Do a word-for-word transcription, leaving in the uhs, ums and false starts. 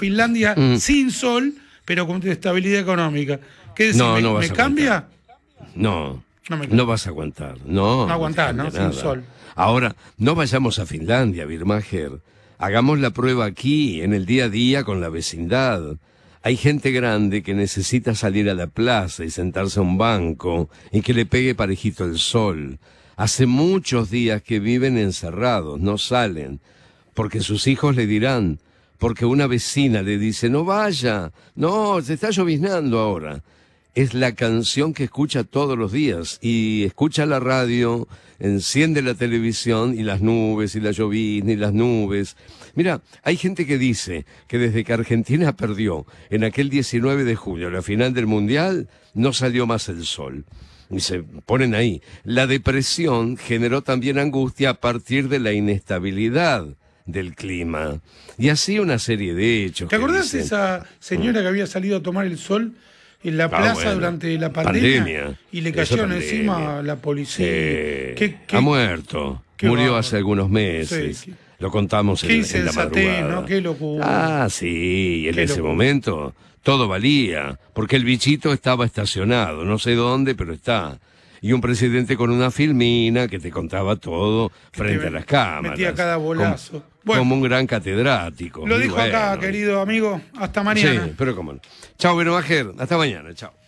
Finlandia Mm. sin sol, pero con estabilidad económica. ¿Qué decís? No, ¿Me, no vas me a cambia? aguantar. No, No me no vas a aguantar. No, No aguantás, te ¿no? cambia Sin nada. sol. Ahora, no vayamos a Finlandia, Birmacher. Hagamos la prueba aquí, en el día a día, con la vecindad. Hay gente grande que necesita salir a la plaza y sentarse a un banco y que le pegue parejito el sol. Hace muchos días que viven encerrados, no salen, porque sus hijos le dirán, porque una vecina le dice, no vaya, no, se está lloviznando ahora. Es la canción que escucha todos los días y escucha la radio, enciende la televisión y las nubes y la llovizna y las nubes. Mira, hay gente que dice que desde que Argentina perdió en aquel diecinueve de julio la final del Mundial, no salió más el sol. Y se ponen ahí. La depresión generó también angustia a partir de la inestabilidad del clima. Y así una serie de hechos. ¿Te que acordás de dicen, esa señora que había salido a tomar el sol en la plaza Ah, bueno. durante la pandemia? Pandemia. Y le Eso cayeron pandemia. encima la policía. Sí. ¿Qué- qué- Ha muerto. qué Murió bárbaro. hace algunos meses. Sí, qué- Lo contamos qué en, en la insensatez, madrugada. ¿no? Qué locura. Ah, sí. En Qué ese locura. momento todo valía. Porque el bichito estaba estacionado. No sé dónde, pero está. Y un presidente con una filmina que te contaba todo frente te a las cámaras. metía cada bolazo. Como, Bueno. como un gran catedrático. Lo Y dijo acá, bueno. querido amigo. Hasta mañana. Sí, pero cómo no. Chao, Birmacher. Hasta mañana. Chao.